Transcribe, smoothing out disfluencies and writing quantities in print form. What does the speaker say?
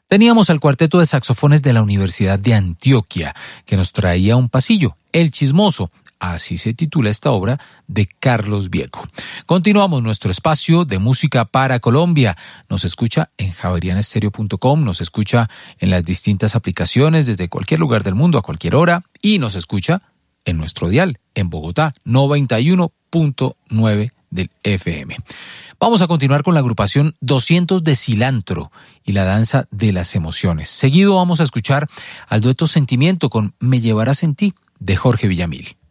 Teníamos al cuarteto de saxofones de la Universidad de Antioquia, que nos traía un pasillo, El Chismoso. Así se titula esta obra de Carlos Vieco. Continuamos nuestro espacio de música para Colombia. Nos escucha en javerianestereo.com, nos escucha en las distintas aplicaciones desde cualquier lugar del mundo a cualquier hora y nos escucha en nuestro dial en Bogotá 91.9 del FM. Vamos a continuar con la agrupación 200 de Cilantro y la danza de las emociones. Seguido vamos a escuchar al dueto Sentimiento con Me llevarás en ti de Jorge Villamil.